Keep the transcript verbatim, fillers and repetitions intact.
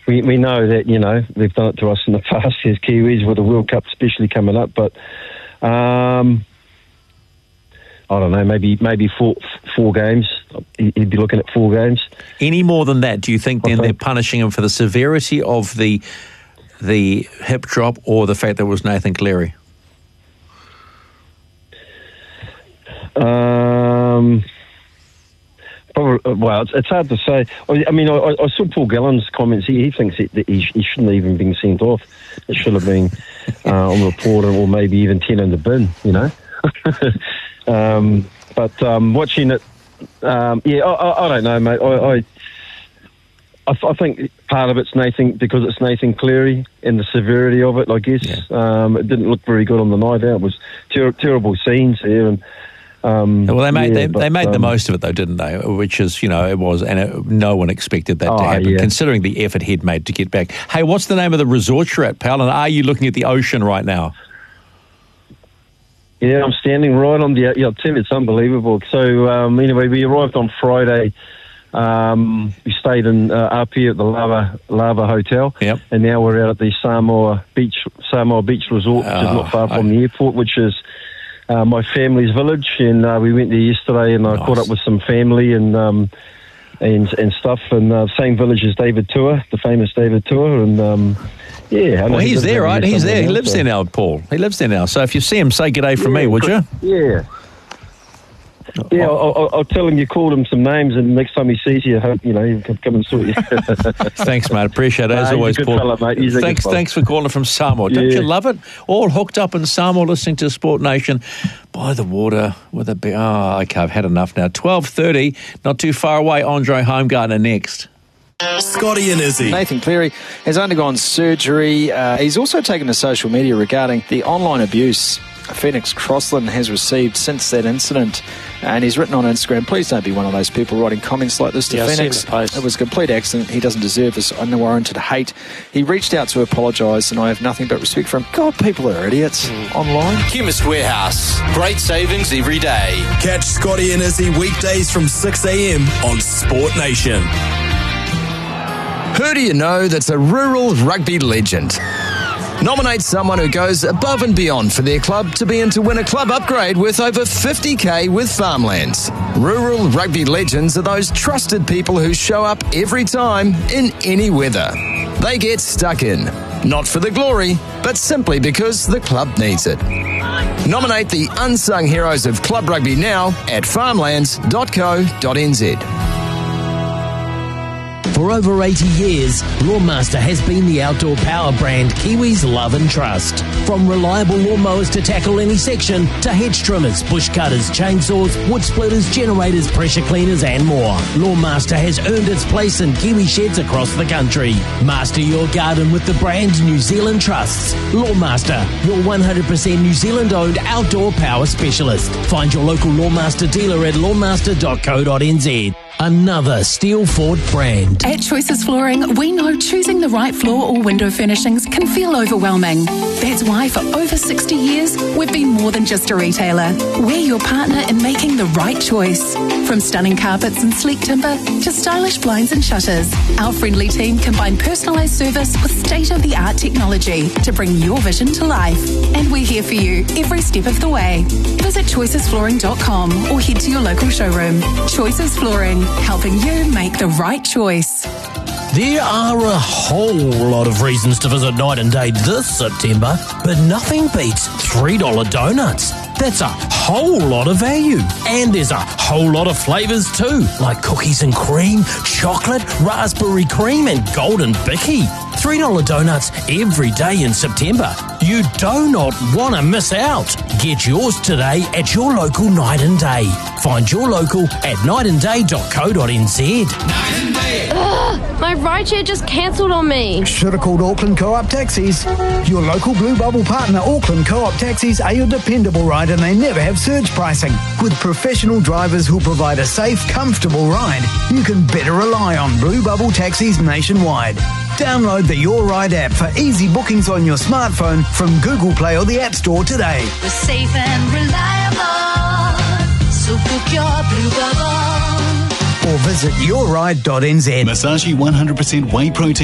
we we know that, you know, they've done it to us in the past as Kiwis with the World Cup especially coming up, but um, I don't know, maybe maybe four four games. He'd be looking at four games. Any more than that, do you think then think. they're punishing him for the severity of the the hip drop or the fact that it was Nathan Cleary? Um, probably, well, it's, it's hard to say. I mean, I, I saw Paul Gallen's comments. He, he thinks that he, he shouldn't have even been sent off. It should have been uh, on report or maybe even ten in the bin, you know. um, but um, watching it, um, yeah, I, I, I don't know, mate. I, I, I, th- I think part of it's Nathan, because it's Nathan Cleary and the severity of it, I guess. Yeah. Um, it didn't look very good on the night out. It was ter- terrible scenes here, and Um, well, they made yeah, they, but, they made um, the most of it, though, didn't they? Which is, you know, it was, and it, no one expected that oh, to happen, yeah. considering the effort he'd made to get back. Hey, what's the name of the resort you're at, pal? And are you looking at the ocean right now? Yeah, I'm standing right on the. Yeah, I'll tell you, it's unbelievable. So um, anyway, we arrived on Friday. Um, we stayed in uh, up here at the Lava Lava Hotel, Yep. and now we're out at the Samoa Beach Samoa Beach Resort, which is Oh, not far from I- the airport, which is uh, my family's village. And uh, we went there yesterday, and I Nice. caught up with some family and um, and and stuff. And uh, same village as David Tua, the famous David Tua, and um, yeah. I know Well, he he's lives there, over right? here He's somewhere there. He now, lives so- there now, Paul. He lives there now. So if you see him, say g'day from me, Yeah, would you? Yeah. Yeah, I'll, I'll, I'll tell him you called him some names, and next time he sees you, I hope, you know, he'll come, come and sort you. Thanks, mate. Appreciate it. As Nah, he's a always, good Paul. fella, mate. He's a good thanks, fella. thanks for calling from Samoa. Don't Yeah. you love it? All hooked up in Samoa, listening to Sport Nation by the water with a bit. Oh, okay, I've had enough now. twelve thirty, not too far away. Andre Heimgartner next. Scotty and Izzy. Nathan Cleary has undergone surgery. Uh, he's also taken to social media regarding the online abuse Phoenix Crossland has received since that incident. And he's written on Instagram, please don't be one of those people writing comments like this to Yeah, I've Phoenix. seen the post. It was a complete accident. He doesn't deserve this unwarranted hate. He reached out to apologise, and I have nothing but respect for him. God, people are idiots online. Chemist Warehouse. Great savings every day. Catch Scotty and Izzy weekdays from six a.m. on Sport Nation. Who do you know that's a rural rugby legend? Nominate someone who goes above and beyond for their club to be in to win a club upgrade worth over fifty K with Farmlands. Rural rugby legends are those trusted people who show up every time in any weather. They get stuck in, not for the glory, but simply because the club needs it. Nominate the unsung heroes of club rugby now at farmlands dot co dot n z. For over eighty years, Lawnmaster has been the outdoor power brand Kiwis love and trust. From reliable lawnmowers to tackle any section, to hedge trimmers, bush cutters, chainsaws, wood splitters, generators, pressure cleaners and more, Lawnmaster has earned its place in Kiwi sheds across the country. Master your garden with the brand New Zealand trusts. Lawnmaster, your one hundred percent New Zealand owned outdoor power specialist. Find your local Lawnmaster dealer at lawnmaster dot co dot n z. Another Steel Ford brand. At Choices Flooring, we know choosing the right floor or window furnishings can feel overwhelming. That's why for over sixty years, we've been more than just a retailer. We're your partner in making the right choice. From stunning carpets and sleek timber to stylish blinds and shutters, our friendly team combine personalised service with state-of-the-art technology to bring your vision to life. And we're here for you every step of the way. Visit choices flooring dot com or head to your local showroom. Choices Flooring, helping you make the right choice. There are a whole lot of reasons to visit Night and Day this September, but nothing beats three dollar donuts. That's a whole lot of value. And there's a whole lot of flavours too, like cookies and cream, chocolate, raspberry cream and golden bicky. three dollar donuts every day in September. You do not want to miss out. Get yours today at your local Night and Day. Find your local at night and day dot co dot n z. Ugh, my rideshare just cancelled on me. Should have called Auckland Co-op Taxis. Your local Blue Bubble partner, Auckland Co-op Taxis, are your dependable ride, and they never have surge pricing. With professional drivers who provide a safe, comfortable ride, you can better rely on Blue Bubble Taxis nationwide. Download the Your Ride app for easy bookings on your smartphone from Google Play or the App Store today. We're safe and reliable, so book your Blue Bubble. Or visit your ride dot n z. Masaji one hundred percent whey protein.